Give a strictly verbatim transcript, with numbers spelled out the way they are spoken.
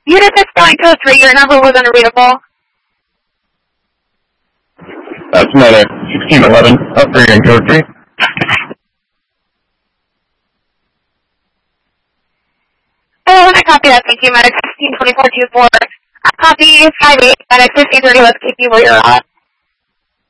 Unit six going to a three, your number was unreadable. That's another sixteen eleven, up three and code three. Oh, I copy that, thank you, Medic sixteen twenty-four two four. I copy five eight, Medic fifteen thirty, let's keep you where you're at.